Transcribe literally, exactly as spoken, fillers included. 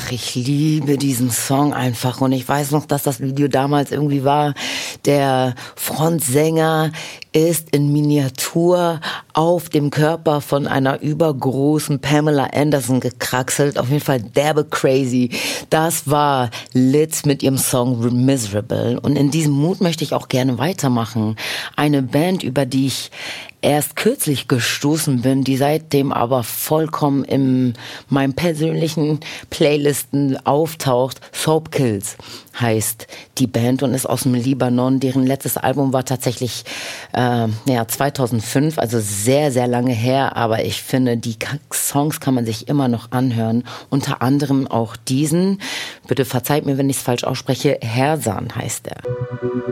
Ach, ich liebe diesen Song einfach und ich weiß noch, dass das Video damals irgendwie war, der Frontsänger ist in Miniatur auf dem Körper von einer übergroßen Pamela Anderson gekraxelt. Auf jeden Fall derbe crazy. Das war Lit mit ihrem Song Miserable. Und in diesem Mut möchte ich auch gerne weitermachen. Eine Band, über die ich erst kürzlich gestoßen bin, die seitdem aber vollkommen in meinen persönlichen Playlisten auftaucht. Soap Kills heißt die Band und ist aus dem Libanon. Deren letztes Album war tatsächlich äh, ja, zweitausendfünf, also sehr, sehr lange her. Aber ich finde, die Songs kann man sich immer noch anhören. Unter anderem auch diesen, bitte verzeiht mir, wenn ich es falsch ausspreche, Hersan heißt er.